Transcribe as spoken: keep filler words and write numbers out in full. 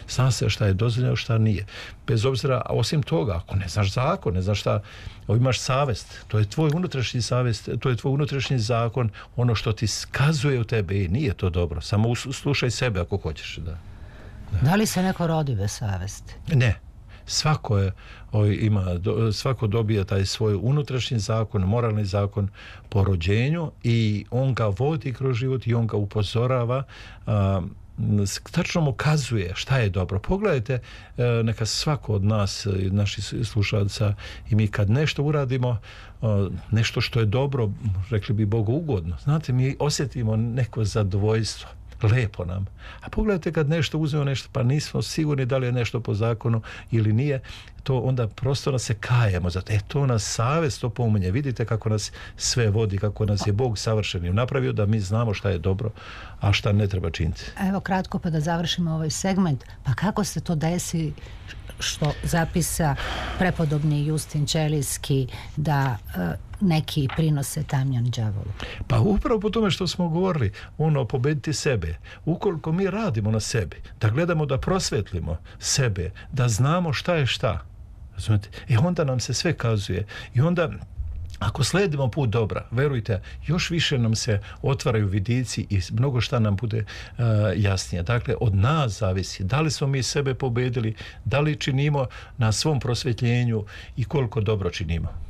Zna se šta je dozvoljeno, šta nije. Bez obzira, a osim toga, ako ne znaš zakon, ne znaš šta, imaš savest, to je tvoj unutrašnji savest, to je tvoj unutrašnji zakon, ono što ti skazuje u tebe i nije to dobro. Samo slušaj sebe ako hoćeš. Da, da. Da li se neko rodi bez savesti? Ne. Svako je, ima, svako dobija taj svoj unutrašnji zakon, moralni zakon po rođenju i on ga vodi kroz život i on ga upozorava, a, tačno mu kazuje šta je dobro. Pogledajte, neka svako od nas, naših slušalaca, i mi kad nešto uradimo, nešto što je dobro, rekli bi Bogu ugodno, znate, mi osjetimo neko zadovoljstvo. Lepo nam. A pogledajte kad nešto uzmemo nešto, pa nismo sigurni da li je nešto po zakonu ili nije, to onda prosto nas se kajemo. Zato, e, to nas savest opominje. Vidite kako nas sve vodi, kako nas je Bog savršenim napravio da mi znamo šta je dobro, a šta ne treba činiti. Evo kratko pa da završimo ovaj segment. Pa kako se to desi što zapisa prepodobni Justin Ćelijski da uh, neki prinose tamjan đavolu? Pa upravo po tome što smo govorili, ono, pobediti sebe. Ukoliko mi radimo na sebi, da gledamo da prosvetlimo sebe, da znamo šta je šta, razumijete? E onda nam se sve kazuje. I onda ako sledimo put dobra, verujte, još više nam se otvaraju vidici i mnogo šta nam bude uh, jasnije. Dakle, od nas zavisi da li smo mi sebe pobedili, da li činimo na svom prosvetljenju i koliko dobro činimo.